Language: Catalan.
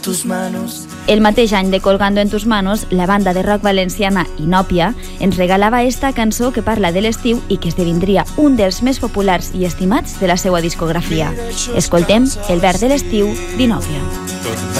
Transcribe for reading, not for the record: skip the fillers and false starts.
tus manos. El mateix any de Colgando en tus manos, la banda de rock valenciana Inòpia ens regalava esta cançó que parla de l'estiu i que esdevindria un dels més populars i estimats de la seva discografia. Escoltem El verd de l'estiu d'Inòpia.